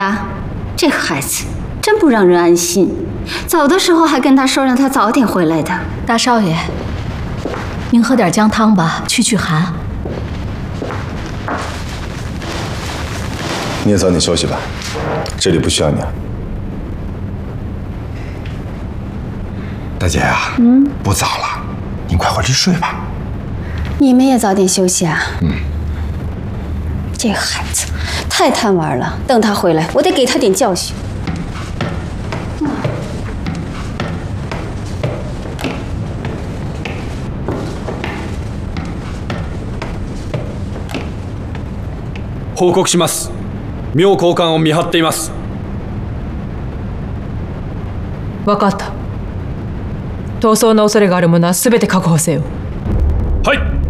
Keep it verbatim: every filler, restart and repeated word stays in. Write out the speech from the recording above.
啊，这个孩子真不让人安心。走的时候还跟他说让他早点回来的。 大少爷，您喝点姜汤吧，去去寒。 你也早点休息吧，这里不需要你。 大姐啊，嗯，不早了，您快回去睡吧。 你们也早点休息啊。 嗯。 这个孩子太贪玩了，等他回来，我得给他点教训。 報告します。妙高官を見張っています。 分かった。逃走の恐れがある者は全て確保せよ。 はい。